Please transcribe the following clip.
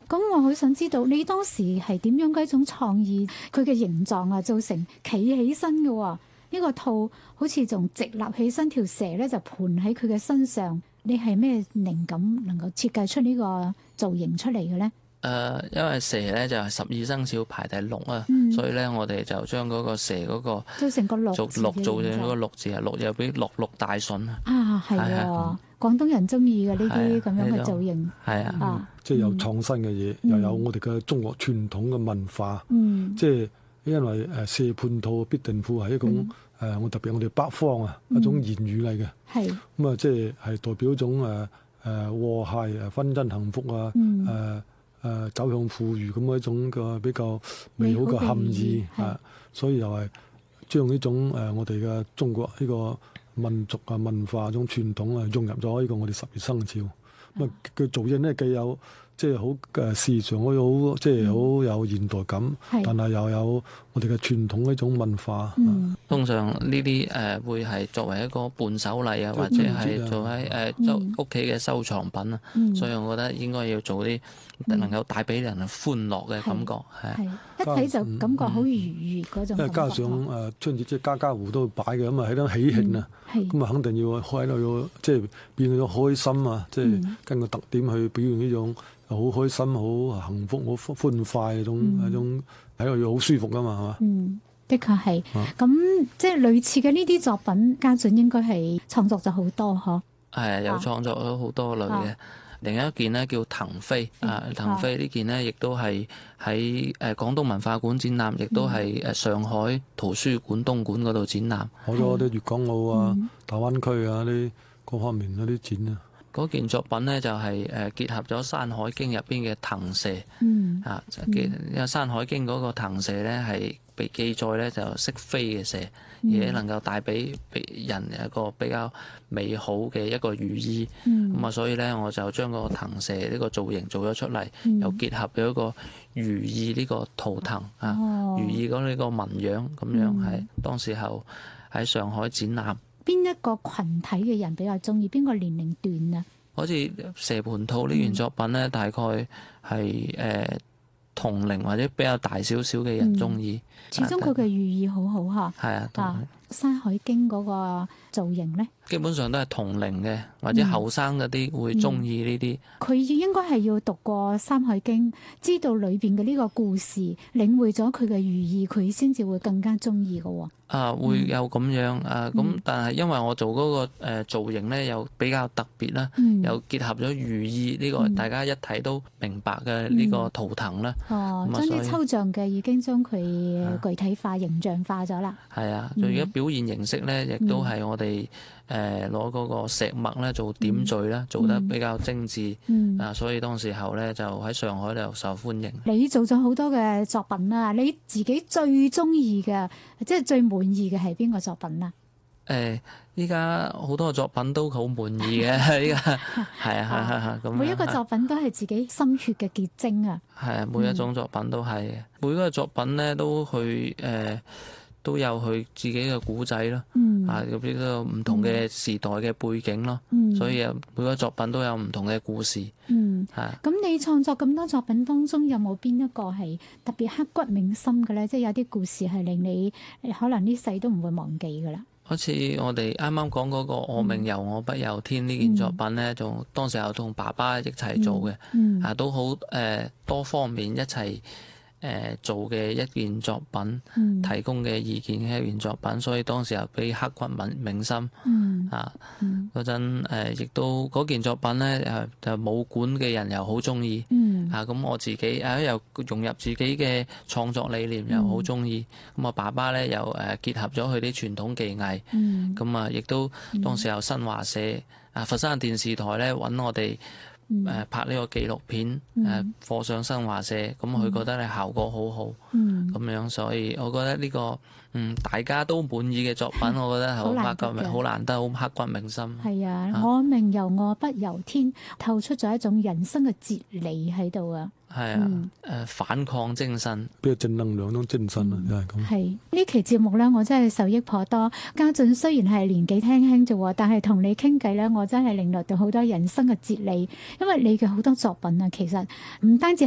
咁我好想知道你當時係點樣嘅一種創意，佢嘅形狀啊，做成企起身嘅喎。呢個兔好似仲直立起身，條蛇咧就盤喺佢嘅身上。你係咩靈感能夠設計出呢個造型出嚟嘅咧？ 因為蛇咧就係12生肖排第6啊，所以咧我哋就將嗰個蛇嗰個做成個六字嘅形狀， 做成個六字啊，六又俾六大順啊，係喎，廣東人中意嘅呢啲咁樣嘅造型， 係啊， 即係有創新嘅嘢，又有我哋嘅中國傳統嘅文化，即係因為蛇盤兔必定富係一種我特別我哋北方啊一種言語嚟嘅，咁啊即係代表一種和諧、婚姻幸福啊，走向富裕咁一種嘅比較美好嘅含義啊，所以又係將呢種我哋嘅中國呢個民族啊文化一種傳統啊融入咗呢個我哋12生肖。咁啊佢造型咧既有即係好時尚，好即係好有現代感，但係又有我哋嘅傳統一種文化。 通常呢啲會係作為一個伴手禮啊，或者係做喺屋企嘅收藏品啊，所以我覺得應該要做啲能夠帶俾人歡樂嘅感覺。係一睇就感覺好愉悅嗰種感覺。 因為加上春節即係家家戶都會擺嘅，咁啊喺度喜慶啊，咁啊肯定要喺度要即係變咗開心啊，即係跟個特點去表現呢種好開心、好幸福、好歡快嗰種睇落要好舒服噶嘛，係嘛？ 的確係。咁即係類似嘅呢啲作品，家俊應該係創作咗好多嗬。 係有創作咗好多類嘅。另一件呢叫騰飛騰飛呢件呢亦都係喺廣東文化館展覽，亦都係上海圖書館東莞嗰度展覽。 好多啲粵港澳啊、大灣區啊啲各方面嗰啲展啊。 嗰件作品呢，就係結合咗《山海經》入邊嘅騰蛇，因為《山海經》嗰個騰蛇呢係被記載呢就識飛嘅蛇，而且能夠帶俾人一個比較美好嘅一個寓意。咁啊，所以呢，我就將個騰蛇呢個造型做咗出嚟，又結合咗一個寓意呢個圖騰寓意嗰呢個紋樣咁樣，係當時候喺上海展覽。 邊一個群體嘅人比較中意？邊個年齡段啊？ 好似蛇盤兔呢件作品呢，大概係同齡或者比較大少少嘅人中意。 始終佢嘅寓意好好嚇。 係啊， 山海經嗰個造型呢， 基本上都係同齡嘅或者後生嗰啲會中意呢啲。 佢應該係要讀過山海經，知道裏邊嘅呢個故事，領會咗佢嘅寓意，佢先至會更加中意嘅喎。 會有咁樣咁但係因為我做嗰個造型呢，又比較特別啦，又結合咗寓意呢個大家一睇都明白嘅呢個圖騰啦。 將啲抽象嘅已經將佢具體化、形象化咗啦。 係啊，而家表現形式呢，亦都係我哋攞嗰個石墨咧做點綴啦，做得比較精緻。所以當時候呢，就喺上海就受歡迎。 你做咗好多嘅作品啦，你自己最中意嘅，即係最滿意嘅係邊個作品啊？ 依家好多作品都好滿意嘅，依家係啊，咁每一個作品都係自己心血嘅結晶啊。 係啊，每一種作品都係，每一個作品呢都去都有佢自己嘅古仔咯，有呢個唔同嘅時代嘅背景咯，所以每個作品都有唔同嘅故事。 咁你創作咁多作品當中，有冇邊一個係特別刻骨銘心嘅咧？即係有啲故事係令你可能呢世都唔會忘記噶啦。 好似我哋啱啱講嗰個我命由我不由天呢件作品呢，就當時候同爸爸一齊做嘅，都好多方面一齊做嘅一件作品，提供嘅意見嘅一件作品，所以當時候俾刻骨銘心。嗰陣亦都嗰件作品呢，就武館嘅人又好中意。咁我自己又融入自己嘅創作理念又好中意。咁我爸爸呢，又結合咗佢啲傳統技藝。咁亦都當時候新華社佛山電視台呢揾我哋拍呢個紀錄片，課上新華社，咁佢覺得咧效果好好，咁樣，所以我覺得呢個大家都滿意嘅作品，我覺得好難得，好刻骨銘心。係啊，我命由我不由天，透出咗一種人生嘅哲理喺度啊。 係啊，反抗精神， 比較正能量種精神啊，就係咁。 係呢期節目咧，我真係受益頗多。家俊雖然係年紀輕輕啫，但係同你傾偈咧，我真係領略到好多人生嘅哲理。因為你嘅好多作品啊，其實唔單止